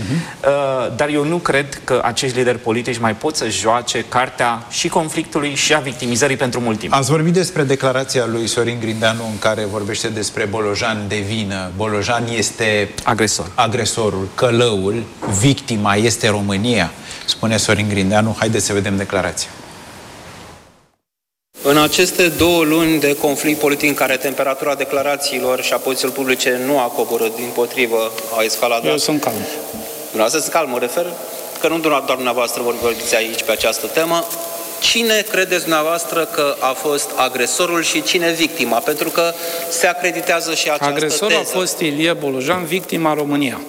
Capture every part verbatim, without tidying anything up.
uh, dar eu nu cred că acești lideri politici mai pot să joace cartea și conflictului și a victimizării pentru mult timp. Ați vorbit despre declarația lui Sorin Grindeanu în care vorbește despre Bolojan de vină. Bolojan este agresor. agresorul, călăul, victima este România, spune Sorin Grindeanu. Haideți să vedem declarația. În aceste două luni de conflict politic în care temperatura declarațiilor și a pozițiilor publice nu a coborât, dimpotrivă, a escaladat. Eu sunt calm. Dumneavoastră sunt calm, mă refer, că nu doar dumneavoastră vorbiți aici pe această temă. Cine credeți dumneavoastră că a fost agresorul și cine victima? Pentru că se acreditează și această Agresorul teză. a fost Ilie Bolojan, victima România.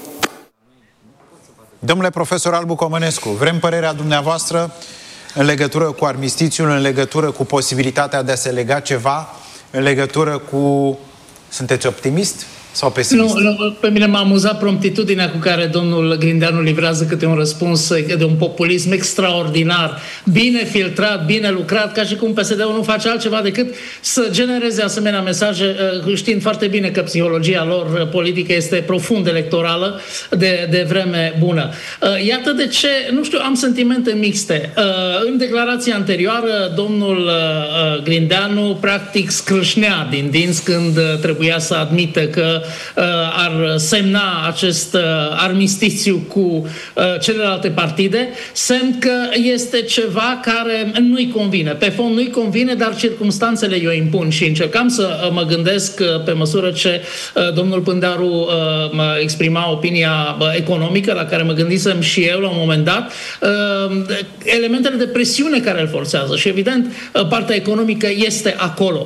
Domnule profesor Albu Comănescu, vrem părerea dumneavoastră în legătură cu armistițiul, în legătură cu posibilitatea de a se lega ceva, în legătură cu... Sunteți optimist sau pesimist? Nu, nu, pe mine m-a amuzat promptitudinea cu care domnul Grindeanu livrează câte un răspuns de un populism extraordinar, bine filtrat, bine lucrat, ca și cum P S D-ul nu face altceva decât să genereze asemenea mesaje, știind foarte bine că psihologia lor politică este profund electorală de, de vreme bună. Iată de ce, nu știu, am sentimente mixte. În declarația anterioară, domnul Grindeanu practic scrâșnea din dinți când trebuia să admită că ar semna acest armistițiu cu celelalte partide, semn că este ceva care nu-i convine. Pe fond nu-i convine, dar circumstanțele i-o impun și încercam să mă gândesc pe măsură ce domnul Pândaru exprima opinia economică, la care mă gândisem și eu la un moment dat, elementele de presiune care îl forțează și evident partea economică este acolo.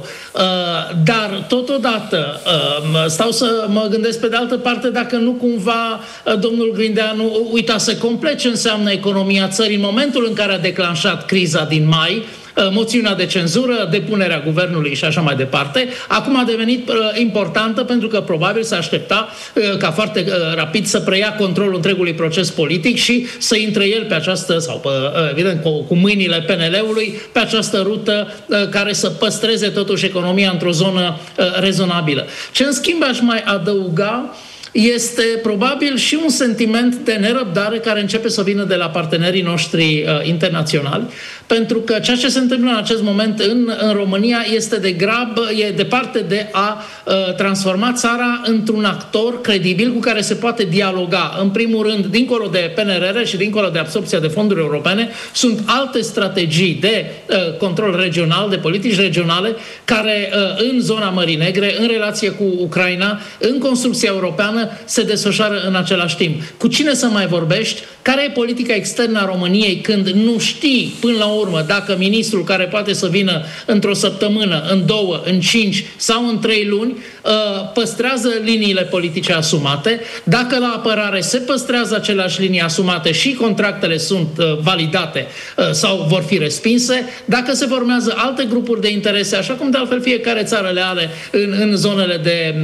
Dar totodată stau să mă gândesc pe de altă parte dacă nu cumva domnul Grindeanu uitase complet ce înseamnă economia țării în momentul în care a declanșat criza din mai, moțiunea de cenzură, depunerea guvernului și așa mai departe. Acum a devenit importantă pentru că probabil se aștepta ca foarte rapid să preia controlul întregului proces politic și să intre el pe această, sau evident cu mâinile P N L-ului, pe această rută care să păstreze totuși economia într-o zonă rezonabilă. Ce în schimb aș mai adăuga este probabil și un sentiment de nerăbdare care începe să vină de la partenerii noștri uh, internaționali, pentru că ceea ce se întâmplă în acest moment în, în România este de grabă, e departe de a uh, transforma țara într-un actor credibil cu care se poate dialoga. În primul rând, dincolo de P N R R și dincolo de absorbția de fonduri europene, sunt alte strategii de uh, control regional, de politici regionale, care uh, în zona Mării Negre, în relație cu Ucraina, în construcția europeană, se desfășoară în același timp. Cu cine să mai vorbești? Care e politica externă a României când nu știi până la urmă dacă ministrul care poate să vină într-o săptămână, în două, în cinci sau în trei luni păstrează liniile politice asumate, dacă la apărare se păstrează aceleași linii asumate și contractele sunt validate sau vor fi respinse, dacă se formează alte grupuri de interese, așa cum de altfel fiecare țară le are în, în zonele de,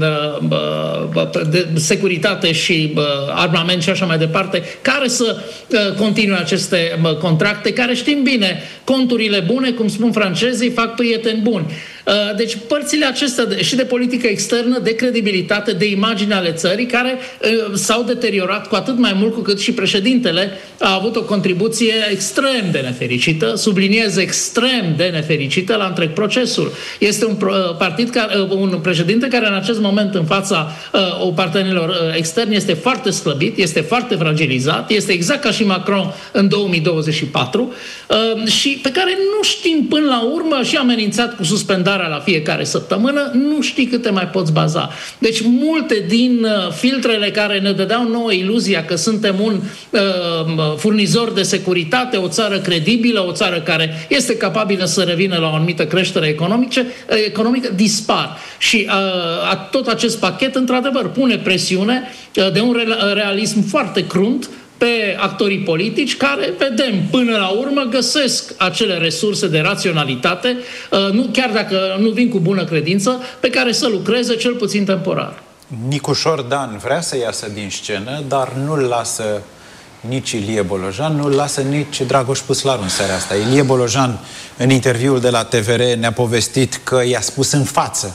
de securitate și armament și așa mai departe, care să continue aceste contracte, care știm bine, conturile bune, cum spun francezii, fac prieteni buni. Deci părțile acestea de, și de politică externă, de credibilitate, de imagine ale țării, care uh, s-au deteriorat cu atât mai mult cu cât și președintele a avut o contribuție extrem de nefericită, subliniez extrem de nefericită la întreg procesul. Este un uh, partid, care, uh, un președinte care în acest moment în fața uh, partenerilor uh, externi este foarte slăbit, este foarte fragilizat, este exact ca și Macron în două mii douăzeci și patru uh, și pe care nu știm până la urmă și amenințat cu suspendarea la fiecare săptămână, nu știi cât te mai poți baza. Deci multe din uh, filtrele care ne dădeau nouă iluzia că suntem un uh, furnizor de securitate, o țară credibilă, o țară care este capabilă să revină la o anumită creștere economice, uh, economică, dispar. Și uh, tot acest pachet, într-adevăr, pune presiune uh, de un re- realism foarte crunt pe actorii politici care, vedem, până la urmă găsesc acele resurse de raționalitate, nu, chiar dacă nu vin cu bună credință, pe care să lucreze cel puțin temporar. Nicușor Dan vrea să iasă din scenă, dar nu-l lasă nici Ilie Bolojan, nu-l lasă nici Dragoș Puslaru în seara asta. Ilie Bolojan, în interviul de la T V R, ne-a povestit că i-a spus în față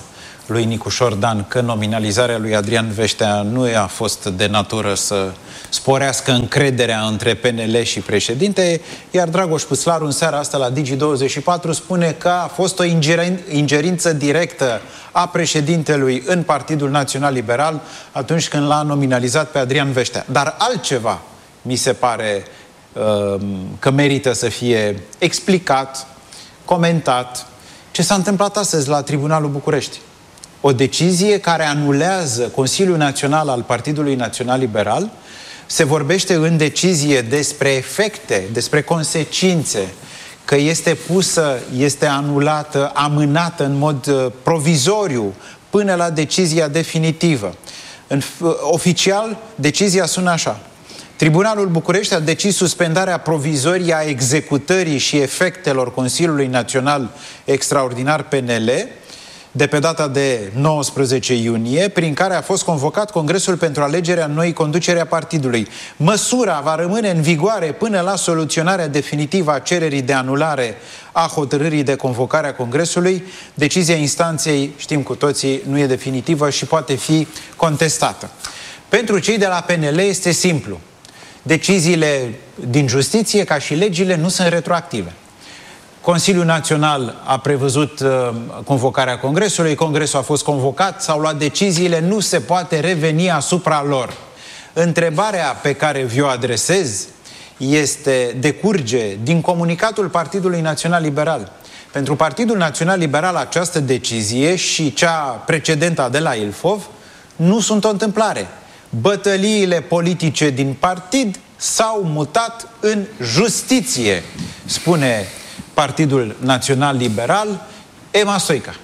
lui Nicușor Dan că nominalizarea lui Adrian Veștea nu a fost de natură să sporească încrederea între P N L și președinte, iar Dragoș Păslaru în seara asta la Digi douăzeci și patru spune că a fost o ingerință directă a președintelui în Partidul Național Liberal atunci când l-a nominalizat pe Adrian Veștea. Dar altceva mi se pare uh, că merită să fie explicat, comentat, ce s-a întâmplat astăzi la Tribunalul București. O decizie care anulează Consiliul Național al Partidului Național Liberal. Se vorbește în decizie despre efecte, despre consecințe, că este pusă, este anulată, amânată în mod provizoriu până la decizia definitivă. În, oficial, decizia sună așa. Tribunalul București a decis suspendarea provizorie a executării și efectelor Consiliului Național Extraordinar P N L de pe data de nouăsprezece iunie, prin care a fost convocat Congresul pentru alegerea noii conducere a partidului. Măsura va rămâne în vigoare până la soluționarea definitivă a cererii de anulare a hotărârii de convocare a Congresului. Decizia instanței, știm cu toții, nu e definitivă și poate fi contestată. Pentru cei de la P N L este simplu. Deciziile din justiție, ca și legile, nu sunt retroactive. Consiliul Național a prevăzut uh, convocarea Congresului, Congresul a fost convocat, s-au luat deciziile, nu se poate reveni asupra lor. Întrebarea pe care vi-o adresez este, decurge din comunicatul Partidului Național Liberal. Pentru Partidul Național Liberal această decizie și cea precedentă de la Ilfov nu sunt o întâmplare. Bătăliile politice din partid s-au mutat în justiție, spune Partidul Național Liberal. Emma Stoica.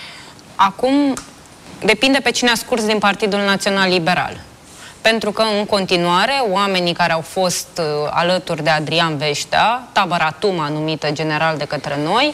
Acum depinde pe cine a scurs din Partidul Național Liberal. Pentru că în continuare oamenii care au fost uh, alături de Adrian Veștea, tabăra Tuma numită general de către noi,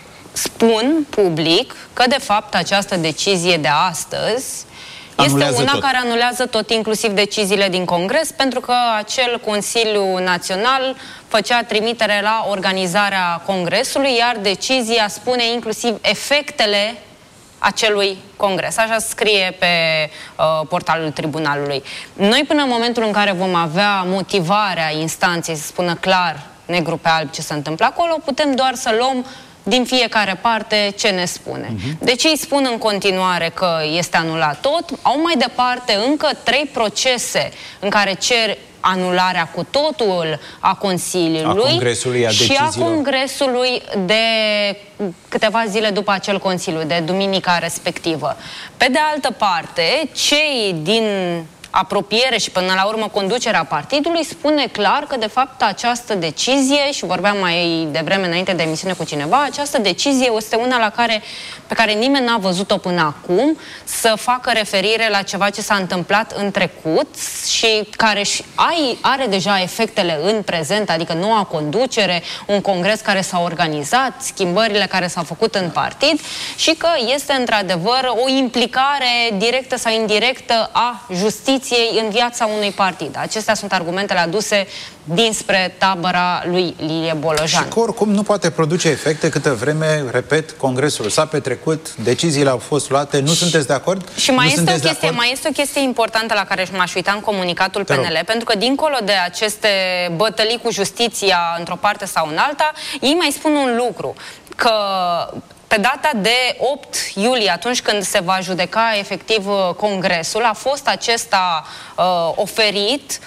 spun public că de fapt această decizie de astăzi anulează este una tot. care anulează tot, inclusiv deciziile din Congres, pentru că acel Consiliu Național făcea trimitere la organizarea Congresului, iar decizia spune inclusiv efectele acelui congres. Așa scrie pe uh, portalul tribunalului. Noi, până în momentul în care vom avea motivarea instanței să spună clar, negru pe alb, ce se întâmplă acolo, putem doar să luăm din fiecare parte ce ne spune. Uh-huh. Deci ei spun în continuare că este anulat tot, au mai departe încă trei procese în care cer anularea cu totul a Consiliului a Congresului, a și a Congresului de câteva zile după acel Consiliu, de duminica respectivă. Pe de altă parte, cei din apropiere și până la urmă conducerea partidului spune clar că de fapt această decizie, și vorbeam mai devreme înainte de emisiune cu cineva, această decizie este una la care, pe care nimeni n-a văzut-o până acum, să facă referire la ceva ce s-a întâmplat în trecut și care are deja efectele în prezent, adică noua conducere, un congres care s-a organizat, schimbările care s-au făcut în partid și că este într-adevăr o implicare directă sau indirectă a justiției în viața unui partid. Acestea sunt argumentele aduse dinspre tabăra lui Lilie Bolojan. Și că oricum nu poate produce efecte câtă vreme, repet, Congresul s-a petrecut, deciziile au fost luate, nu sunteți de acord? Și mai, este o, chestie, mai este o chestie importantă la care m-aș uita în comunicatul P N L, pentru că dincolo de aceste bătălii cu justiția într-o parte sau în alta, ei mai spun un lucru, că pe data de opt iulie, atunci când se va judeca efectiv Congresul, a fost acesta uh, oferit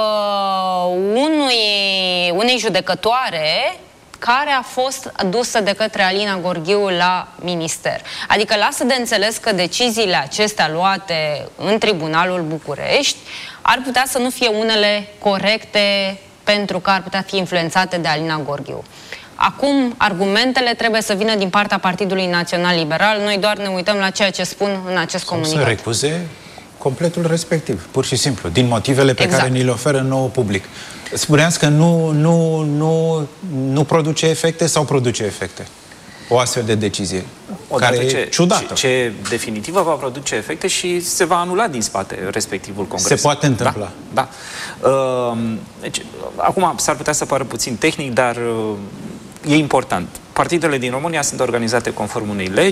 uh, unui, unei judecătoare care a fost dusă de către Alina Gorghiu la minister. Adică lasă de înțeles că deciziile acestea luate în Tribunalul București ar putea să nu fie unele corecte pentru că ar putea fi influențate de Alina Gorghiu. Acum, argumentele trebuie să vină din partea Partidului Național Liberal. Noi doar ne uităm la ceea ce spun în acest comunicat. Să recuze completul respectiv, pur și simplu, din motivele pe exact. care ni le oferă nouă public. Spuneați că nu, nu, nu, nu produce efecte sau produce efecte? O astfel de decizie, Odată care ce, e ciudată. Ce, ce definitivă va produce efecte și se va anula din spate respectivul congres. Se poate întâmpla. Da. da. Uh, deci, acum s-ar putea să pară puțin tehnic, dar uh, e important. Partidele din România sunt organizate conform unei legi,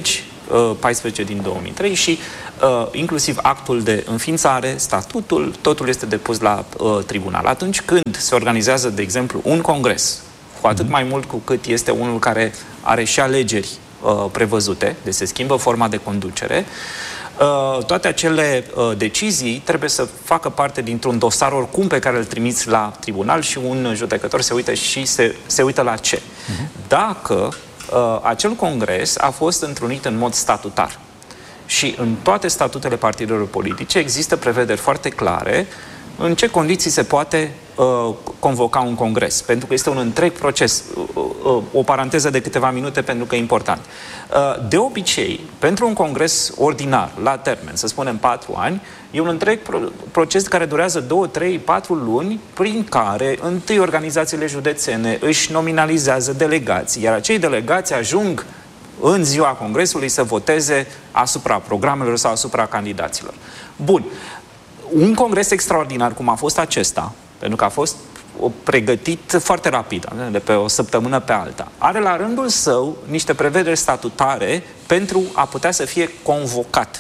paisprezece din două mii trei și uh, inclusiv actul de înființare, statutul, totul este depus la uh, tribunal. Atunci când se organizează, de exemplu, un congres, cu atât mai mult cu cât este unul care are și alegeri uh, prevăzute, deci se schimbă forma de conducere, uh, toate acele uh, decizii trebuie să facă parte dintr-un dosar oricum pe care îl trimiți la tribunal și un judecător se uită și se, se uită la ce. Uh-huh. Dacă uh, acel congres a fost întrunit în mod statutar și în toate statutele partidelor politice există prevederi foarte clare în ce condiții se poate uh, convoca un congres, pentru că este un întreg proces, uh, uh, o paranteză de câteva minute pentru că e important. Uh, de obicei, pentru un congres ordinar, la termen, să spunem patru ani, e un întreg pro proces care durează două, trei, patru luni, prin care întâi organizațiile județene își nominalizează delegații, iar acei delegați ajung în ziua congresului să voteze asupra programelor sau asupra candidaților. Bun. Un congres extraordinar, cum a fost acesta, pentru că a fost pregătit foarte rapid, de pe o săptămână pe alta, are la rândul său niște prevederi statutare pentru a putea să fie convocat.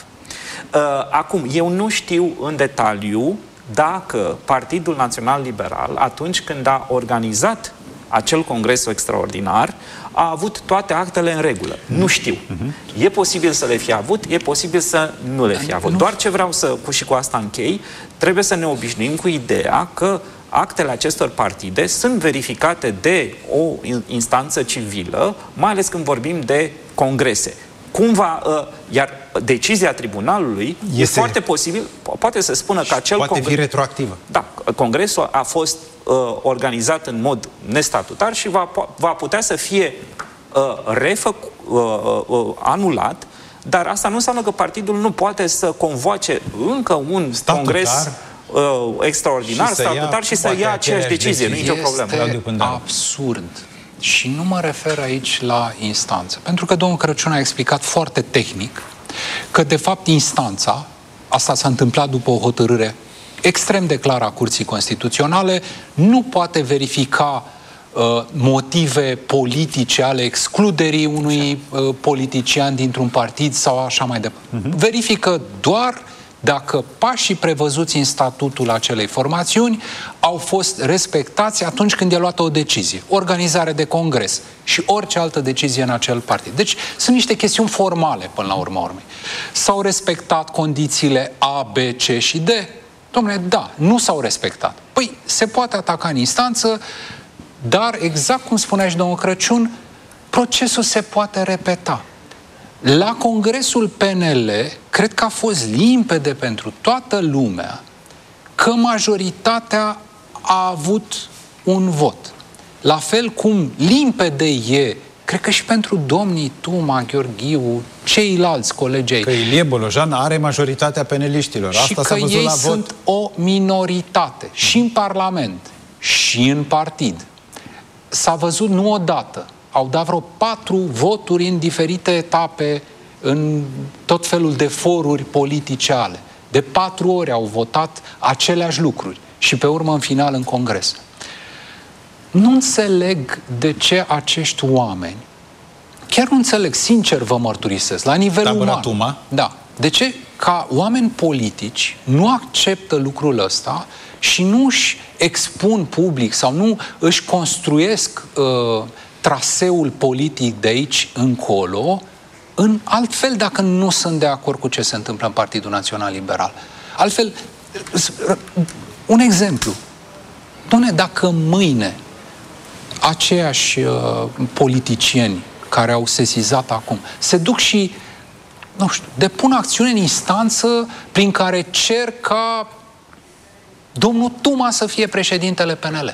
Acum, eu nu știu în detaliu dacă Partidul Național Liberal, atunci când a organizat acel congres extraordinar, a avut toate actele în regulă. Mm. Nu știu. Mm-hmm. E posibil să le fie avut, e posibil să nu le fie avut. Nu. Doar ce vreau să, cu și cu asta închei, trebuie să ne obișnuim cu ideea că actele acestor partide sunt verificate de o instanță civilă, mai ales când vorbim de congrese. Cumva, uh, iar decizia tribunalului este... e foarte posibil, poate să spună că acel poate congres... fi retroactivă. Da, congresul a fost uh, organizat în mod nestatutar și va, va putea să fie uh, refăc, uh, uh, anulat, dar asta nu înseamnă că partidul nu poate să convoace încă un statutar, congres uh, extraordinar, și statutar și să ia aceeași decizie. Nu e nicio problemă. Este absurd. Și nu mă refer aici la instanță. Pentru că domnul Crăciun a explicat foarte tehnic că, de fapt, instanța, asta s-a întâmplat după o hotărâre extrem de clară a Curții Constituționale, nu poate verifica uh, motive politice ale excluderii unui uh, politician dintr-un partid sau așa mai departe. Uh-huh. Verifică doar dacă pașii prevăzuți în statutul acelei formațiuni au fost respectați atunci când e luată o decizie, organizare de congres și orice altă decizie în acel partid. Deci sunt niște chestiuni formale până la urma urmei. S-au respectat condițiile A, B, C și D? Dom'le, da, nu s-au respectat. Păi, se poate ataca în instanță, dar exact cum spunea și domnul Crăciun, procesul se poate repeta. La congresul P N L, cred că a fost limpede pentru toată lumea că majoritatea a avut un vot. La fel cum limpede e, cred că și pentru domnii Tuma, Gheorghiu, ceilalți colegi ai. Că Ilie Bolojan are majoritatea peneliștilor. Și asta că s-a văzut ei la vot. sunt o minoritate și în Parlament și în partid. S-a văzut nu odată. Au dat vreo patru voturi în diferite etape, în tot felul de foruri politice ale. De patru ori au votat aceleași lucruri și pe urmă în final în congres. Nu înțeleg de ce acești oameni, chiar nu înțeleg, sincer vă mărturisesc, la nivel uman. Tuma. Da. De ce ca oameni politici nu acceptă lucrul ăsta și nu își expun public sau nu își construiesc uh, traseul politic de aici încolo, în altfel dacă nu sunt de acord cu ce se întâmplă în Partidul Național Liberal. Altfel, un exemplu. Doamne, dacă mâine aceiași uh, politicieni care au sesizat acum se duc și, nu știu, depun acțiune în instanță prin care cer ca domnul Tuma să fie președintele P N L.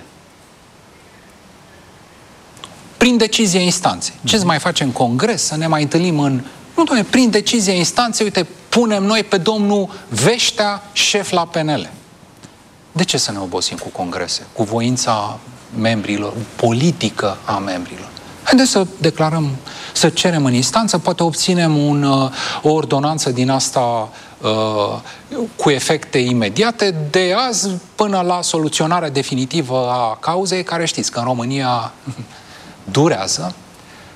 Prin decizia instanței. Ce-ți mai facem în congres? Să ne mai întâlnim în... Nu, doamne, prin decizia instanței, uite, punem noi pe domnul Veștea șef la P N L. De ce să ne obosim cu congrese? Cu voința membrilor, politică a membrilor. Haideți să declarăm, să cerem în instanță, poate obținem un, o ordonanță din asta uh, cu efecte imediate, de azi până la soluționarea definitivă a cauzei, care știți că în România durează.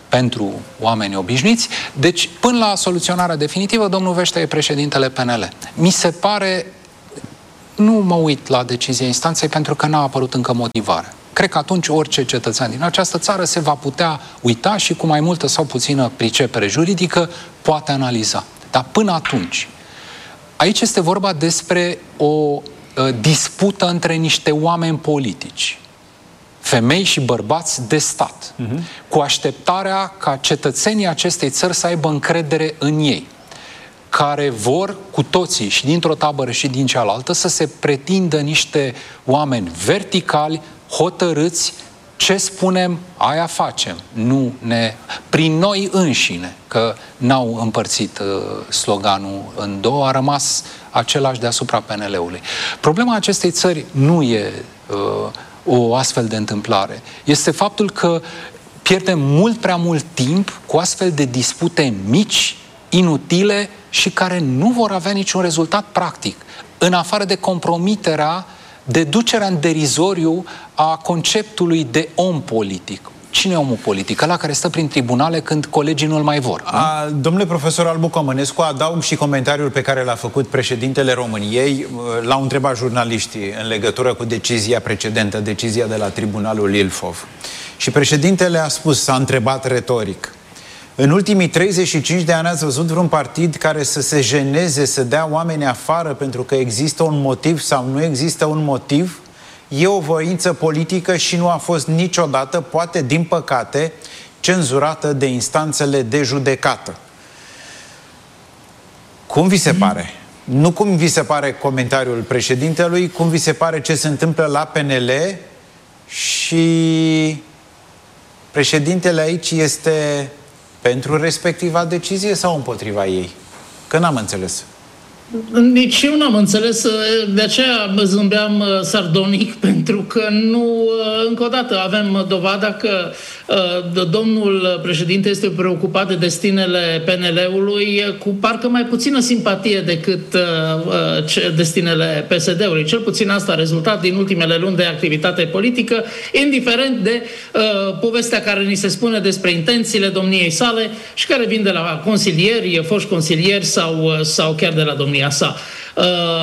pentru oameni obișnuiți. Deci, până la soluționarea definitivă, domnul Veștea e președintele P N L. Mi se pare, nu mă uit la decizia instanței pentru că n-a apărut încă motivare. Cred că atunci orice cetățean din această țară se va putea uita și cu mai multă sau puțină pricepere juridică poate analiza. Dar până atunci, aici este vorba despre o uh, dispută între niște oameni politici, femei și bărbați de stat, uh-huh. cu așteptarea ca cetățenii acestei țări să aibă încredere în ei, care vor cu toții, și dintr-o tabără și din cealaltă, să se pretindă niște oameni verticali, hotărâți, ce spunem, aia facem, nu ne... prin noi înșine, că n-au împărțit uh, sloganul în două, a rămas același deasupra P N L-ului. Problema acestei țări nu e uh, o astfel de întâmplare. Este faptul că pierdem mult prea mult timp cu astfel de dispute mici, inutile și care nu vor avea niciun rezultat practic, în afară de compromiterea, de ducerea în derizoriu a conceptului de om politic. Cine e omul politic? Ăla care stă prin tribunale când colegii nu-l mai vor. A, domnule profesor Albu Comănescu, adaug și comentariul pe care l-a făcut președintele României. L-au întrebat jurnaliștii în legătură cu decizia precedentă, decizia de la Tribunalul Ilfov. Și președintele a spus, s-a întrebat retoric: în ultimii treizeci și cinci de ani ați văzut vreun partid care să se jeneze, să dea oameni afară pentru că există un motiv sau nu există un motiv? E o voință politică și nu a fost niciodată, poate din păcate, cenzurată de instanțele de judecată. Cum vi se pare? Nu cum vi se pare comentariul președintelui, cum vi se pare ce se întâmplă la P N L și președintele aici este pentru respectiva decizie sau împotriva ei? Că n-am înțeles. Nici eu n-am înțeles, de aceea zâmbeam sardonic, pentru că nu, încă o dată, avem dovada că uh, domnul președinte este preocupat de destinele P N L-ului cu parcă mai puțină simpatie decât uh, destinele P S D-ului. Cel puțin asta a rezultat din ultimele luni de activitate politică, indiferent de uh, povestea care ni se spune despre intențiile domniei sale și care vin de la consilieri, foști consilieri sau, sau chiar de la domnia sa. Uh,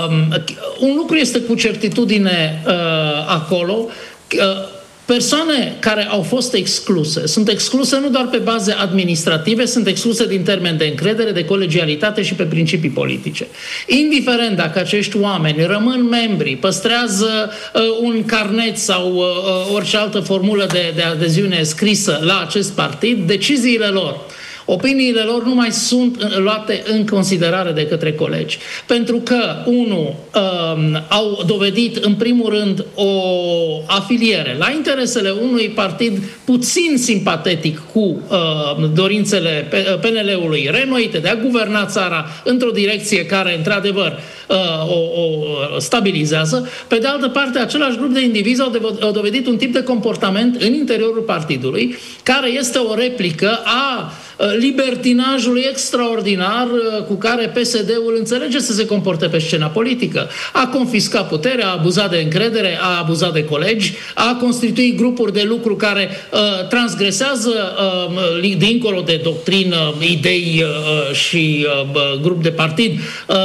un lucru este cu certitudine uh, acolo. Uh, persoane care au fost excluse sunt excluse nu doar pe baze administrative, sunt excluse din termeni de încredere, de colegialitate și pe principii politice. Indiferent dacă acești oameni rămân membri, păstrează uh, un carnet sau uh, orice altă formulă de, de adeziune scrisă la acest partid, deciziile lor, opiniile lor nu mai sunt luate în considerare de către colegi. Pentru că, unu, um, au dovedit în primul rând o afiliere la interesele unui partid puțin simpatetic cu uh, dorințele P N L-ului renoite de a guverna țara într-o direcție care, într-adevăr, uh, o, o stabilizează. Pe de altă parte, același grup de indivizi au, au dovedit un tip de comportament în interiorul partidului care este o replică a libertinajului extraordinar cu care P S D-ul înțelege să se comporte pe scena politică. A confiscat puterea, a abuzat de încredere, a abuzat de colegi, a constituit grupuri de lucru care uh, transgresează uh, dincolo de doctrină, idei uh, și uh, grup de partid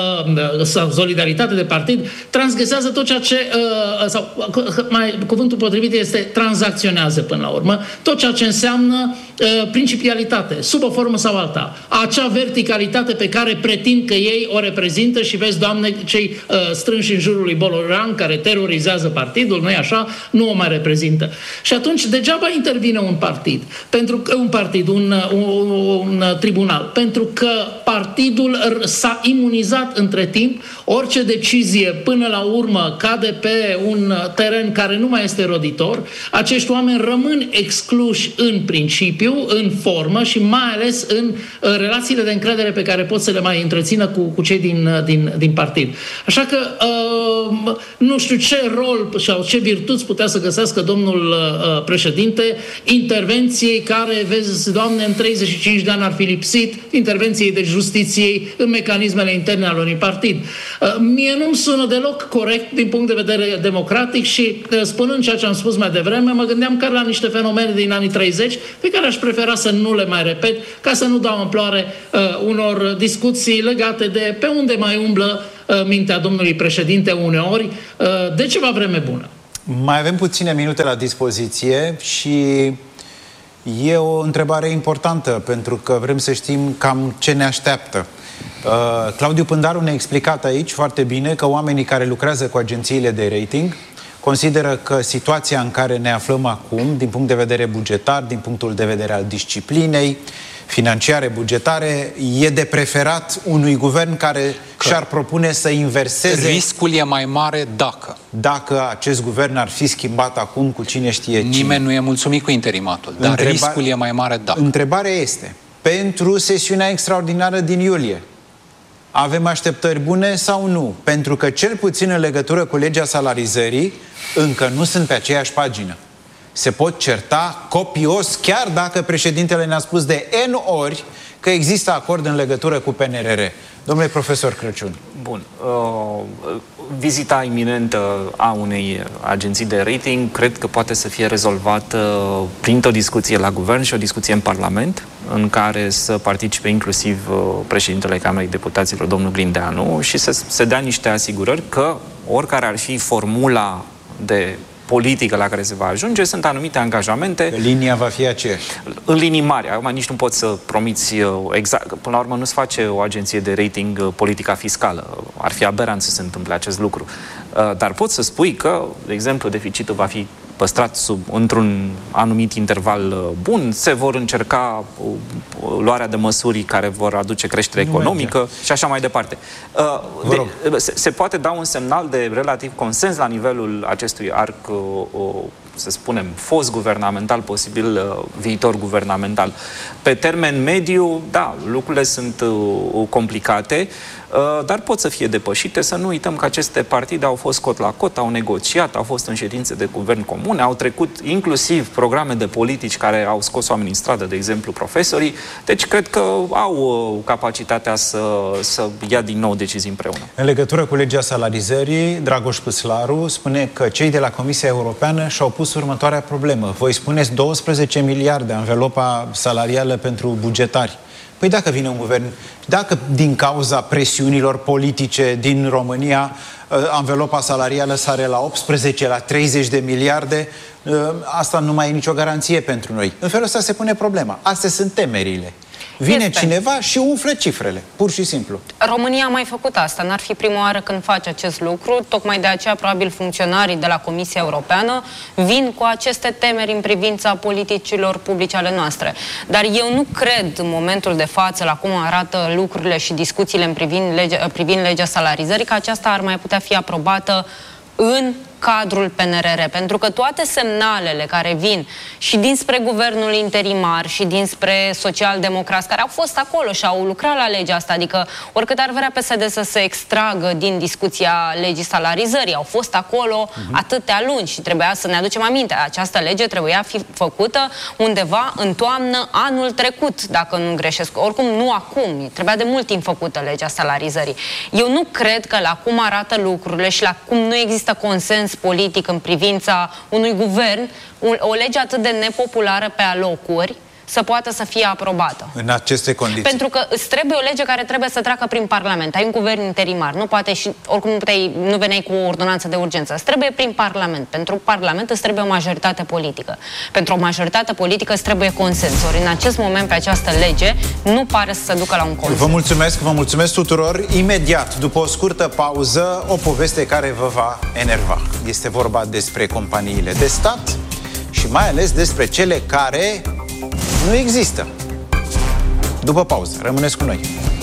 uh, sau solidaritate de partid, transgresează tot ceea ce uh, sau mai, cuvântul potrivit este tranzacționează până la urmă, tot ceea ce înseamnă uh, principialitate, sub o formă sau alta. Acea verticalitate pe care pretind că ei o reprezintă și vezi, Doamne, cei uh, strânși în jurul lui Bolojan, care terorizează partidul, nu-i așa? Nu o mai reprezintă. Și atunci degeaba intervine un partid, pentru că un partid, un, un, un tribunal, pentru că partidul s-a imunizat între timp, orice decizie până la urmă cade pe un teren care nu mai este roditor, acești oameni rămân excluși în principiu, în formă și mai ales în uh, relațiile de încredere pe care pot să le mai întrețină cu, cu cei din, uh, din, din partid. Așa că uh, nu știu ce rol sau ce virtuți putea să găsească domnul uh, președinte intervenției care, vezi, Doamne, în treizeci și cinci de ani ar fi lipsit, intervenției de justiției în mecanismele interne ale unui partid. Uh, mie nu-mi sună deloc corect din punct de vedere democratic și uh, spunând ceea ce am spus mai devreme, mă gândeam chiar la niște fenomene din anii treizeci pe care aș prefera să nu le mai repet, ca să nu dau amploare uh, unor discuții legate de pe unde mai umblă uh, mintea domnului președinte uneori, uh, de ceva vreme bună. Mai avem puține minute la dispoziție și e o întrebare importantă, pentru că vrem să știm cam ce ne așteaptă. Uh, Claudiu Pândaru ne-a explicat aici foarte bine că oamenii care lucrează cu agențiile de rating consideră că situația în care ne aflăm acum, din punct de vedere bugetar, din punctul de vedere al disciplinei financiare, bugetare, e de preferat unui guvern care și-ar propune să inverseze... Riscul e mai mare dacă... Dacă acest guvern ar fi schimbat acum cu cine știe cine. Nimeni nu e mulțumit cu interimatul, dar Întreba... riscul e mai mare dacă... Întrebarea este, pentru sesiunea extraordinară din iulie, avem așteptări bune sau nu? Pentru că, cel puțin în legătură cu legea salarizării, încă nu sunt pe aceeași pagină. Se pot certa copios, chiar dacă președintele ne-a spus de N ori că există acord în legătură cu P N R R. Domnule profesor Crăciun. Bun. Uh, vizita iminentă a unei agenții de rating cred că poate să fie rezolvată printr-o discuție la guvern și o discuție în Parlament, în care să participe inclusiv uh, președintele Camerei Deputaților, domnul Grindeanu, și să se dea niște asigurări că oricare ar fi formula de politică la care se va ajunge, sunt anumite angajamente. Linia va fi aceeași. În linii mari. Acum nici nu poți să promiți exact. Până la urmă nu se face o agenție de rating politica fiscală. Ar fi aberant să se întâmple acest lucru. Dar poți să spui că, de exemplu, deficitul va fi păstrat sub, într-un anumit interval bun, se vor încerca luarea de măsuri care vor aduce creștere economică și așa mai departe. De, se, se poate da un semnal de relativ consens la nivelul acestui arc, o, să spunem, fost guvernamental, posibil viitor guvernamental. Pe termen mediu, da, lucrurile sunt complicate, dar pot să fie depășite. Să nu uităm că aceste partide au fost cot la cot, au negociat, au fost în ședințe de guvern comune, au trecut inclusiv programe de politici care au scos oamenii în stradă, de exemplu profesorii. Deci cred că au capacitatea să, să ia din nou decizii împreună. În legătură cu legea salarizării, Dragoș Păslaru spune că cei de la Comisia Europeană și-au pus următoarea problemă. Voi spuneți douăsprezece miliarde anvelopa salarială pentru bugetari. Păi dacă vine un guvern, dacă din cauza presiunilor politice din România anvelopa salarială sare la optsprezece, la treizeci de miliarde, asta nu mai e nicio garanție pentru noi. În felul ăsta se pune problema. Astea sunt temerile. Vine este. cineva și umflă cifrele, pur și simplu. România a mai făcut asta, n-ar fi prima oară când face acest lucru, tocmai de aceea probabil funcționarii de la Comisia Europeană vin cu aceste temeri în privința politicilor publice ale noastre. Dar eu nu cred în momentul de față, la cum arată lucrurile și discuțiile în privind, lege, privind legea salarizării, că aceasta ar mai putea fi aprobată în cadrul P N R R, pentru că toate semnalele care vin și dinspre guvernul interimar și dinspre social-democrați care au fost acolo și au lucrat la legea asta, adică oricât ar vrea P S D să se extragă din discuția legii salarizării, au fost acolo uh-huh. atâtea luni și trebuia să ne aducem aminte. Această lege trebuia fi făcută undeva în toamnă anul trecut, dacă nu greșesc. Oricum, nu acum. Trebuia de mult timp făcută legea salarizării. Eu nu cred că la cum arată lucrurile și la cum nu există consens politic în privința unui guvern, o lege atât de nepopulară pe alocuri, să poată să fie aprobată. În aceste condiții. Pentru că îți trebuie o lege care trebuie să treacă prin Parlament. Ai un guvern interimar, nu poate și oricum nu, puteai, nu veneai cu o ordonanță de urgență. Îți trebuie prin Parlament. Pentru Parlament îți trebuie o majoritate politică. Pentru o majoritate politică îți trebuie consens. Ori în acest moment pe această lege nu pare să se ducă la un consens. Vă mulțumesc, vă mulțumesc tuturor. Imediat, după o scurtă pauză, o poveste care vă va enerva. Este vorba despre companiile de stat și mai ales despre cele care nu există. După pauză, rămâneți cu noi.